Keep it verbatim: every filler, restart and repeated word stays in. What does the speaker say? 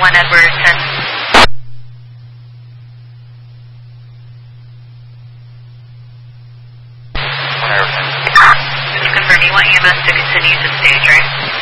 one Edward ten. Just confirm, you want E M S to continue to stage, right?